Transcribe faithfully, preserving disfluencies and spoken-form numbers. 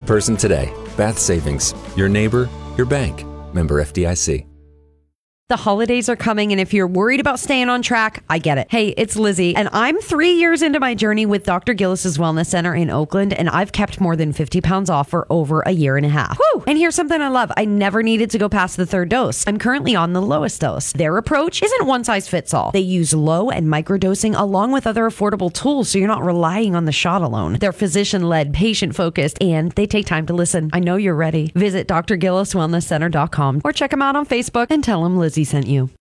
person today. Bath Savings. Your neighbor, your bank. Member F D I C. The holidays are coming, and if you're worried about staying on track, I get it. Hey, it's Lizzie, and I'm three years into my journey with Doctor Gillis's Wellness Center in Oakland, and I've kept more than fifty pounds off for over a year and a half. Woo! And here's something I love. I never needed to go past the third dose. I'm currently on the lowest dose. Their approach isn't one size fits all. They use low and microdosing along with other affordable tools, so you're not relying on the shot alone. They're physician-led, patient-focused, and they take time to listen. I know you're ready. Visit D R gillis wellness center dot com or check them out on Facebook and tell them Lizzie sent you.